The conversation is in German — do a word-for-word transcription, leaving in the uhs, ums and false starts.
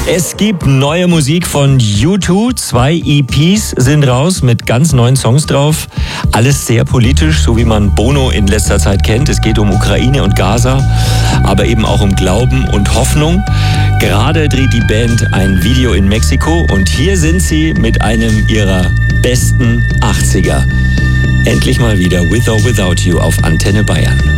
Es gibt neue Musik von U zwei. Zwei E Ps sind raus mit ganz neuen Songs drauf. Alles sehr politisch, so wie man Bono in letzter Zeit kennt. Es geht um Ukraine und Gaza, aber eben auch um Glauben und Hoffnung. Gerade dreht die Band ein Video in Mexiko und hier sind sie mit einem ihrer besten achtziger. Endlich mal wieder With or Without You auf Antenne Bayern.